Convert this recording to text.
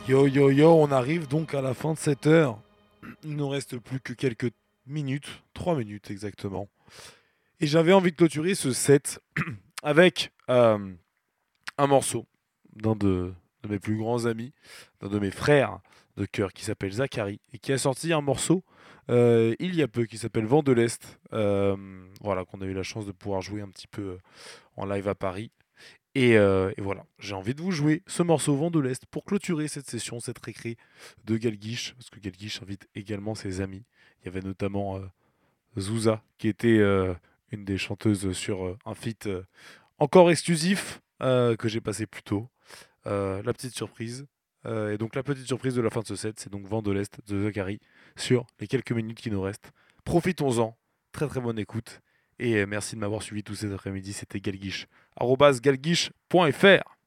Yo yo yo, on arrive donc à la fin de cette heure. Il nous reste plus que quelques minutes, 3 minutes exactement. Et j'avais envie de clôturer ce set avec un morceau d'un de mes plus grands amis, d'un de mes frères de cœur qui s'appelle Zachary et qui a sorti un morceau il y a peu qui s'appelle Vent de l'Est. Voilà, qu'on a eu la chance de pouvoir jouer un petit peu en live à Paris. Et voilà, j'ai envie de vous jouer ce morceau Vent de l'Est pour clôturer cette session, cette récré de Galguiche, parce que Galguiche invite également ses amis. Il y avait notamment Zouza, qui était une des chanteuses sur un feat encore exclusif que j'ai passé plus tôt. La petite surprise. Et donc la petite surprise de la fin de ce set, c'est donc Vent de l'Est de Zachary sur les quelques minutes qui nous restent. Profitons-en, très très bonne écoute. Et merci de m'avoir suivi tous ces après-midi, c'était Galguiche. @galguiche.fr